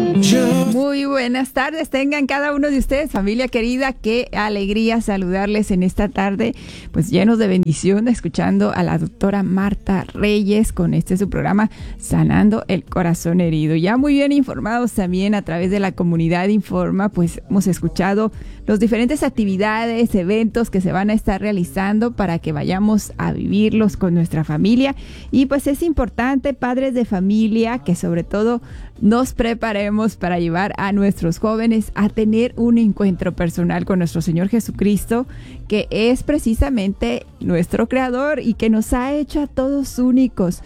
Muy buenas tardes, tengan cada uno de ustedes, familia querida, qué alegría saludarles en esta tarde, pues llenos de bendición, escuchando a la doctora Marta Reyes con su programa Sanando el Corazón Herido. Ya muy bien informados también a través de la comunidad Informa, pues hemos escuchado los diferentes actividades, eventos que se van a estar realizando para que vayamos a vivirlos con nuestra familia. Y pues es importante, padres de familia, que sobre todo nos preparemos para llevar a nuestros jóvenes a tener un encuentro personal con nuestro Señor Jesucristo, que es precisamente nuestro Creador y que nos ha hecho a todos únicos.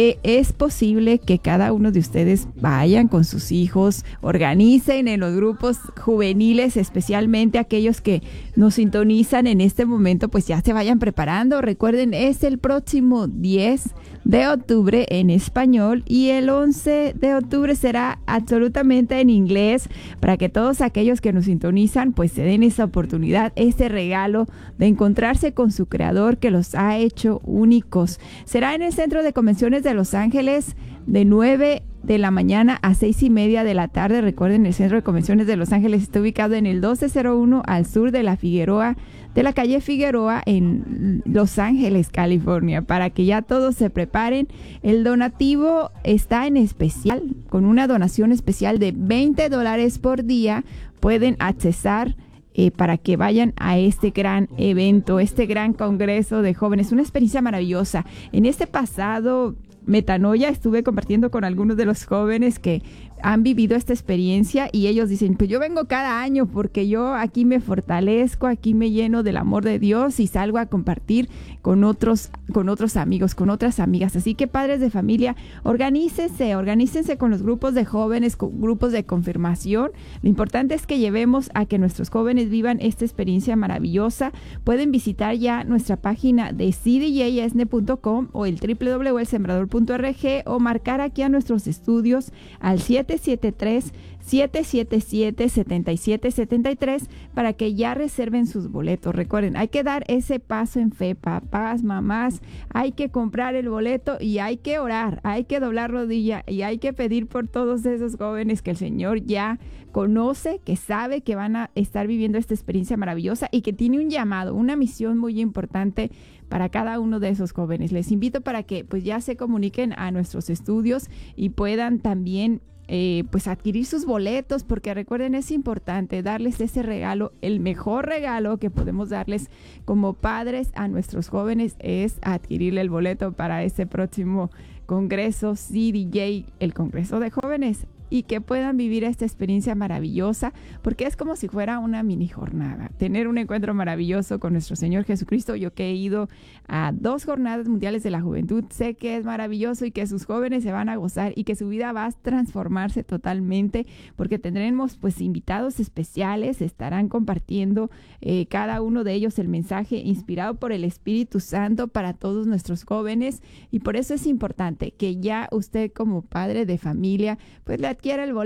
Es posible que cada uno de ustedes vayan con sus hijos, organicen en los grupos juveniles, especialmente aquellos que nos sintonizan en este momento, pues ya se vayan preparando. Recuerden, es el próximo 10 de octubre en español y el 11 de octubre será absolutamente en inglés, para que todos aquellos que nos sintonizan pues se den esa oportunidad, ese regalo de encontrarse con su Creador que los ha hecho únicos. Será en el Centro de Convenciones de Los Ángeles de 9 de la mañana a 6:30 de la tarde. Recuerden, el Centro de Convenciones de Los Ángeles está ubicado en el 1201 al sur de la Figueroa, de la calle Figueroa en Los Ángeles, California, para que ya todos se preparen. El donativo está en especial, con una donación especial de $20 por día. Pueden accesar para que vayan a este gran evento, este gran congreso de jóvenes, una experiencia maravillosa. En este pasado Metanoia estuve compartiendo con algunos de los jóvenes que han vivido esta experiencia y ellos dicen, pues yo vengo cada año porque yo aquí me fortalezco, aquí me lleno del amor de Dios y salgo a compartir con otros amigos, con otras amigas. Así que, padres de familia, organícense con los grupos de jóvenes, con grupos de confirmación. Lo importante es que llevemos a que nuestros jóvenes vivan esta experiencia maravillosa. Pueden visitar ya nuestra página de cdjsne.com o el www.elsembrador.org o marcar aquí a nuestros estudios al 773-777-7773 para que ya reserven sus boletos. Recuerden, hay que dar ese paso en fe, papás, mamás, hay que comprar el boleto y hay que orar, hay que doblar rodilla y hay que pedir por todos esos jóvenes que el Señor ya conoce, que sabe que van a estar viviendo esta experiencia maravillosa y que tiene un llamado, una misión muy importante para cada uno de esos jóvenes. Les invito para que pues ya se comuniquen a nuestros estudios y puedan también pues adquirir sus boletos, porque recuerden, es importante darles ese regalo. El mejor regalo que podemos darles como padres a nuestros jóvenes es adquirirle el boleto para ese próximo congreso CDJ, el Congreso de Jóvenes, y que puedan vivir esta experiencia maravillosa, porque es como si fuera una mini jornada, tener un encuentro maravilloso con nuestro Señor Jesucristo. Yo que he ido a 2 jornadas mundiales de la juventud, sé que es maravilloso y que sus jóvenes se van a gozar y que su vida va a transformarse totalmente, porque tendremos pues invitados especiales, estarán compartiendo cada uno de ellos el mensaje inspirado por el Espíritu Santo para todos nuestros jóvenes. Y por eso es importante que ya usted, como padre de familia, pues le adquiere el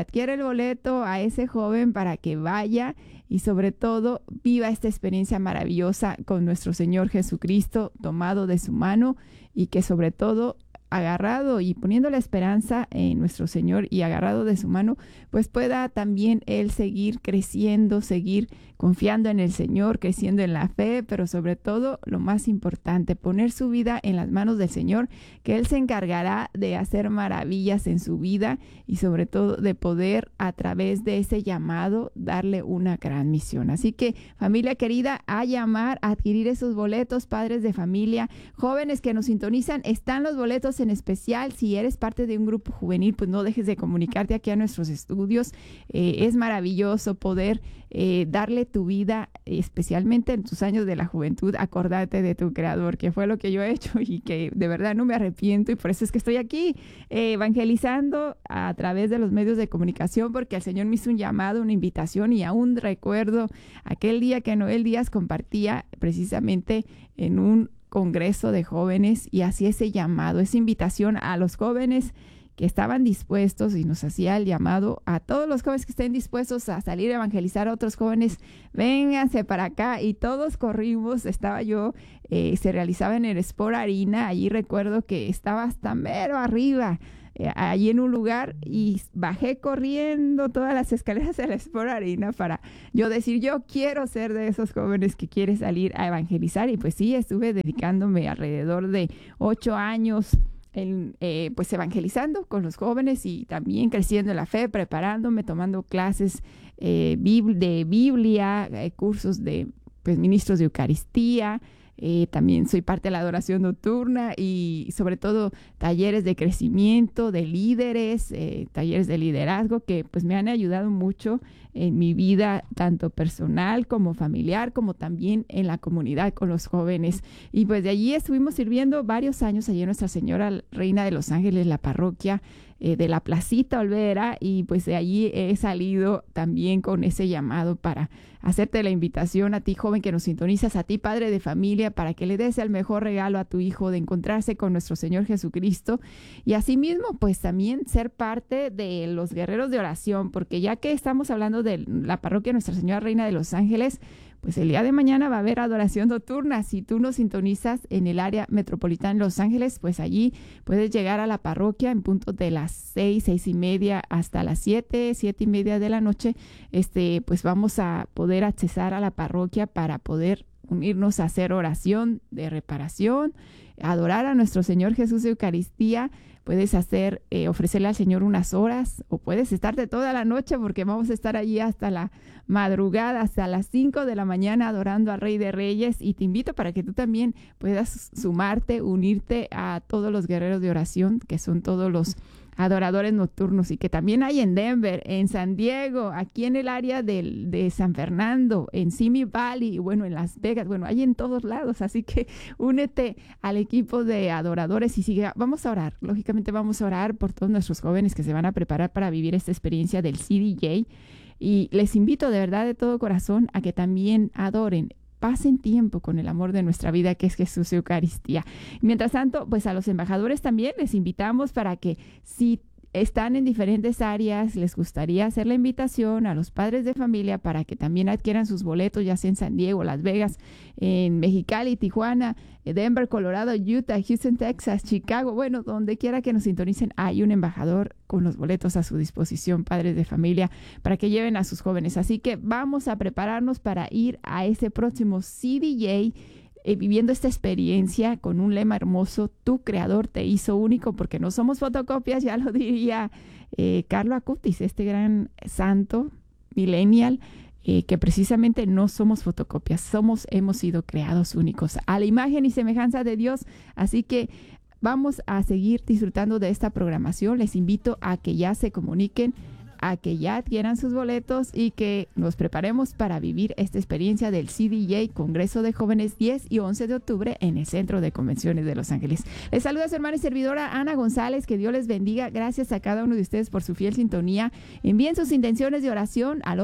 boleto a ese joven para que vaya y sobre todo viva esta experiencia maravillosa con nuestro Señor Jesucristo, tomado de su mano, y que sobre todo agarrado y poniendo la esperanza en nuestro Señor y agarrado de su mano, pues pueda también él seguir creciendo, seguir confiando en el Señor, creciendo en la fe, pero sobre todo, lo más importante, poner su vida en las manos del Señor, que Él se encargará de hacer maravillas en su vida y sobre todo de poder, a través de ese llamado, darle una gran misión. Así que, familia querida, a llamar, a adquirir esos boletos, padres de familia, jóvenes que nos sintonizan, están los boletos en especial. Si eres parte de un grupo juvenil, pues no dejes de comunicarte aquí a nuestros estudios. Es maravilloso poder darle tu vida, especialmente en tus años de la juventud, acordarte de tu Creador, que fue lo que yo he hecho y que de verdad no me arrepiento, y por eso es que estoy aquí evangelizando a través de los medios de comunicación, porque el Señor me hizo un llamado, una invitación, y aún recuerdo aquel día que Noel Díaz compartía precisamente en un congreso de jóvenes y hacía ese llamado, esa invitación a los jóvenes que estaban dispuestos, y nos hacía el llamado a todos los jóvenes que estén dispuestos a salir a evangelizar a otros jóvenes, vénganse para acá, y todos corrimos. Estaba yo, se realizaba en el Sport Arena, allí recuerdo que estaba hasta mero arriba, allí en un lugar y bajé corriendo todas las escaleras de la Sport Arena para yo decir, yo quiero ser de esos jóvenes que quiere salir a evangelizar. Y pues sí, estuve dedicándome alrededor de 8 años pues evangelizando con los jóvenes y también creciendo en la fe, preparándome, tomando clases de Biblia, cursos de pues, ministros de Eucaristía. También soy parte de la adoración nocturna y sobre todo talleres de crecimiento, de líderes, talleres de liderazgo que pues me han ayudado mucho en mi vida, tanto personal como familiar, como también en la comunidad con los jóvenes. Y pues de allí estuvimos sirviendo varios años allí en Nuestra Señora Reina de los Ángeles, la parroquia de la Placita Olvera, y pues de allí he salido también con ese llamado para hacerte la invitación a ti, joven, que nos sintonizas, a ti, padre de familia, para que le des el mejor regalo a tu hijo de encontrarse con nuestro Señor Jesucristo, y asimismo pues también ser parte de los guerreros de oración, porque ya que estamos hablando de la parroquia Nuestra Señora Reina de los Ángeles, pues el día de mañana va a haber adoración nocturna. Si tú nos sintonizas en el área metropolitana de Los Ángeles, pues allí puedes llegar a la parroquia en punto de las 6:30 hasta las 7:30 de la noche. Pues vamos a poder accesar a la parroquia para poder unirnos a hacer oración de reparación, adorar a nuestro Señor Jesús de Eucaristía. Puedes ofrecerle al Señor unas horas o puedes estarte toda la noche porque vamos a estar allí hasta la madrugada, hasta las 5 de la mañana adorando al Rey de Reyes, y te invito para que tú también puedas sumarte, unirte a todos los guerreros de oración, que son todos los adoradores nocturnos, y que también hay en Denver, en San Diego, aquí en el área de San Fernando, en Simi Valley, bueno, en Las Vegas, bueno, hay en todos lados, así que únete al equipo de adoradores y sigue. Vamos a orar, lógicamente vamos a orar por todos nuestros jóvenes que se van a preparar para vivir esta experiencia del CDJ, y les invito de verdad de todo corazón a que también adoren, pasen tiempo con el amor de nuestra vida, que es Jesús Eucaristía. Mientras tanto, pues a los embajadores también les invitamos para que, si están en diferentes áreas, les gustaría hacer la invitación a los padres de familia para que también adquieran sus boletos, ya sea en San Diego, Las Vegas, en Mexicali, Tijuana, Denver, Colorado, Utah, Houston, Texas, Chicago, bueno, donde quiera que nos sintonicen, hay un embajador con los boletos a su disposición, padres de familia, para que lleven a sus jóvenes. Así que vamos a prepararnos para ir a ese próximo CDJ, viviendo esta experiencia con un lema hermoso: tu creador te hizo único, porque no somos fotocopias, ya lo diría Carlo Acutis, este gran santo millennial, que precisamente no somos fotocopias, hemos sido creados únicos a la imagen y semejanza de Dios. Así que vamos a seguir disfrutando de esta programación. Les invito a que ya se comuniquen, a que ya adquieran sus boletos y que nos preparemos para vivir esta experiencia del CDJ, Congreso de Jóvenes, 10 y 11 de octubre en el Centro de Convenciones de Los Ángeles. Les saluda su hermana y servidora Ana González. Que Dios les bendiga. Gracias a cada uno de ustedes por su fiel sintonía. Envíen sus intenciones de oración al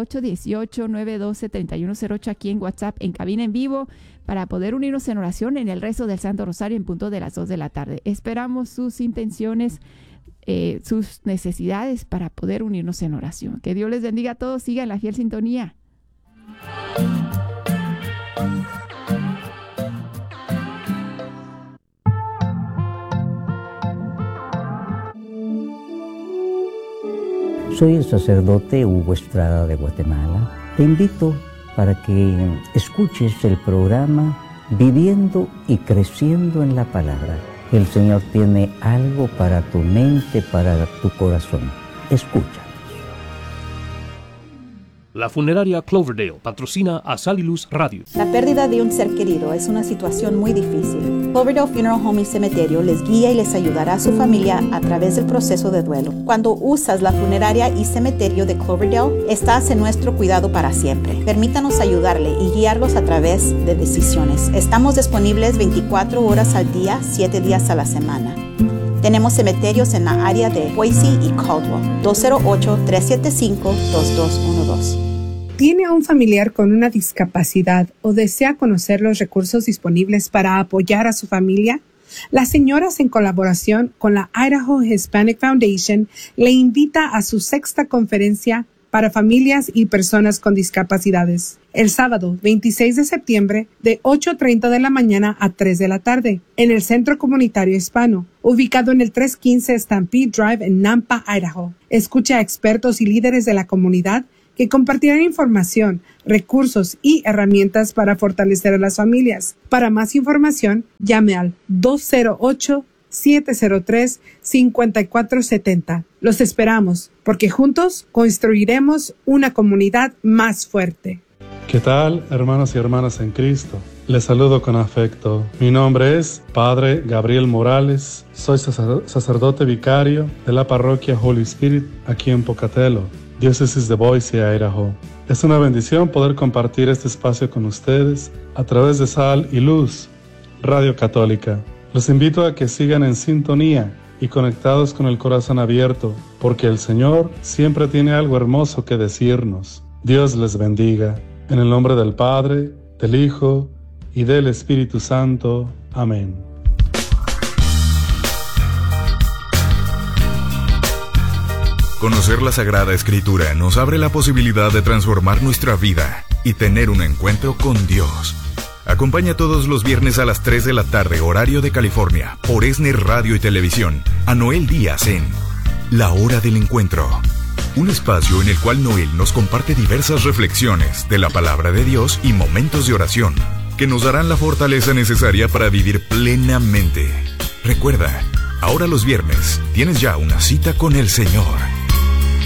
818-912-3108 aquí en WhatsApp, en cabina en vivo, para poder unirnos en oración en el rezo del Santo Rosario en punto de las 2 de la tarde. Esperamos sus intenciones, sus necesidades, para poder unirnos en oración. Que Dios les bendiga a todos. Sigan la fiel sintonía. Soy el sacerdote Hugo Estrada de Guatemala. Te invito para que escuches el programa Viviendo y Creciendo en la Palabra. El Señor tiene algo para tu mente, para tu corazón. Escucha. La funeraria Cloverdale patrocina a Sal y Luz Radio. La pérdida de un ser querido es una situación muy difícil. Cloverdale Funeral Home y Cementerio les guía y les ayudará a su familia a través del proceso de duelo. Cuando usas la funeraria y cementerio de Cloverdale, estás en nuestro cuidado para siempre. Permítanos ayudarle y guiarlos a través de decisiones. Estamos disponibles 24 horas al día, 7 días a la semana. Tenemos cementerios en la área de Boise y Caldwell. 208-375-2212. ¿Tiene a un familiar con una discapacidad o desea conocer los recursos disponibles para apoyar a su familia? Las señoras, en colaboración con la Idaho Hispanic Foundation, le invita a su 6ª conferencia para familias y personas con discapacidades. El sábado 26 de septiembre de 8:30 de la mañana a 3 de la tarde en el Centro Comunitario Hispano, ubicado en el 315 Stampede Drive en Nampa, Idaho. Escucha a expertos y líderes de la comunidad que compartirán información, recursos y herramientas para fortalecer a las familias. Para más información, llame al 208-703-5470. Los esperamos, porque juntos construiremos una comunidad más fuerte. ¿Qué tal, hermanos y hermanas en Cristo? Les saludo con afecto. Mi nombre es Padre Gabriel Morales. Soy sacerdote vicario de la parroquia Holy Spirit aquí en Pocatello, diócesis de Boise, Idaho. Es una bendición poder compartir este espacio con ustedes a través de Sal y Luz, Radio Católica. Los invito a que sigan en sintonía y conectados con el corazón abierto, porque el Señor siempre tiene algo hermoso que decirnos. Dios les bendiga. En el nombre del Padre, del Hijo y del Espíritu Santo. Amén. Conocer la Sagrada Escritura nos abre la posibilidad de transformar nuestra vida y tener un encuentro con Dios. Acompaña todos los viernes a las 3 de la tarde, horario de California, por ESNE Radio y Televisión, a Noel Díaz en La Hora del Encuentro. Un espacio en el cual Noel nos comparte diversas reflexiones de la palabra de Dios y momentos de oración que nos darán la fortaleza necesaria para vivir plenamente. Recuerda, ahora los viernes tienes ya una cita con el Señor.